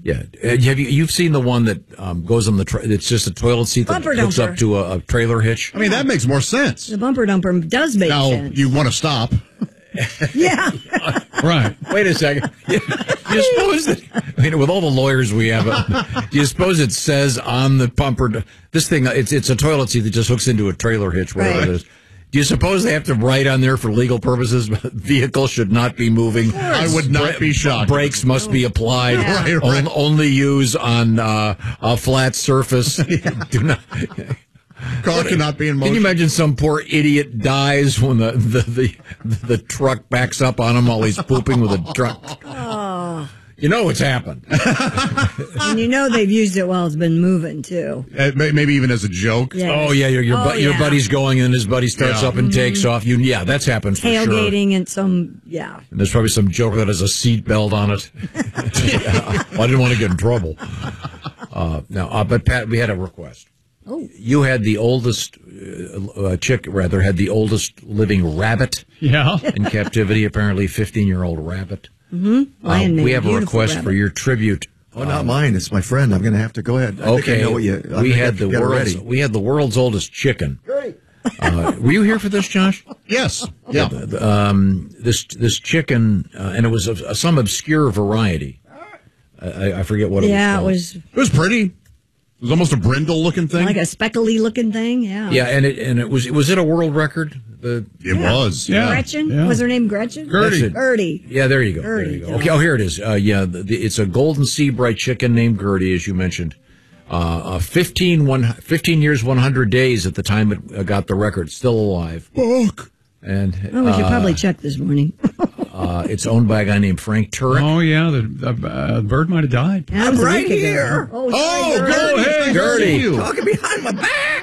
Yeah. You've seen the one that goes on the it's just a toilet seat that hooks up to a trailer hitch? I mean, that makes more sense. The bumper dumper does make sense. Now, you want to stop. Yeah. Right. Wait a second. You suppose that, with all the lawyers we have, do you suppose it says on the bumper, this thing, it's a toilet seat that just hooks into a trailer hitch, whatever it is. Do you suppose they have to write on there for legal purposes, vehicle should not be moving? I would not be shocked. Brakes must be applied. Yeah. Right. Only use on a flat surface. Do not. Car cannot be in motion. Can you imagine some poor idiot dies when the truck backs up on him while he's pooping with a truck? Oh. You know it's happened. And they've used it while it's been moving, too. Maybe even as a joke. Yes. Oh, yeah, your buddy's going and his buddy starts up and takes off. That's happened for sure. Tailgating and and there's probably some joke that has a seat belt on it. Well, I didn't want to get in trouble. But Pat, we had a request. Oh. You had the oldest had the oldest living rabbit in captivity, apparently 15-year-old rabbit. Mm-hmm. We have a request rabbit for your tribute. Oh, not mine. It's my friend. I'm going to have to go ahead. I think I know what we had the world's oldest chicken. Great. Were you here for this, Josh? Yes. Yeah. This chicken, and it was some obscure variety. I forget what it was. Yeah, called. It was pretty. It was almost a brindle-looking thing. Like a speckly-looking thing, yeah. Yeah, and it was it a world record? It was. Yeah. Gretchen? Yeah. Was her name Gretchen? Gertie. Yeah, there you go. Gertie. There you go. Okay, here it is. It's a golden sea bright chicken named Gertie, as you mentioned. 15 years, 100 days at the time it got the record. Still alive. Fuck. And we should probably check this morning. it's owned by a guy named Frank Turek. Oh, yeah, the bird might have died. Yeah, I'm right here. Oh, go ahead, Gertie. Talking behind my back.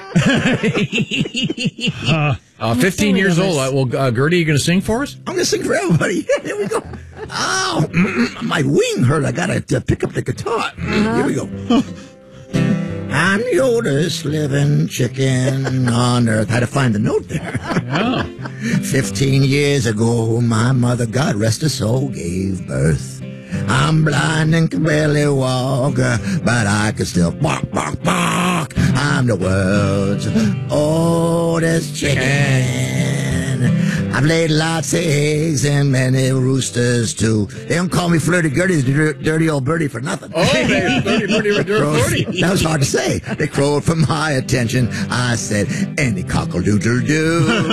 15 years old. Well, Gertie, you going to sing for us? I'm going to sing for everybody. Here we go. Oh, my wing hurt. I got to pick up the guitar. Here we go. I'm the oldest living chicken on earth. Had to find the note there. Yeah. 15 years ago, my mother, God rest her soul, gave birth. I'm blind and can barely walk, but I can still bark, bark, bark. I'm the world's oldest chicken. I've laid lots of eggs and many roosters, too. They don't call me Flirty Gertie, the dirty old birdie, for nothing. Oh, Flirty. That was hard to say. They crowed for my attention. I said, any cockle-doodle-doo.